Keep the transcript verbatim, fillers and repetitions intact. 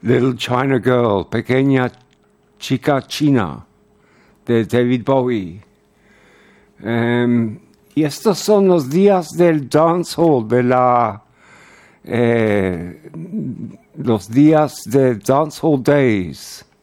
Little China Girl, Pequeña Chica China, de David Bowie. Um, y estos son los días del dancehall, de la, eh, los días de Dancehall Days.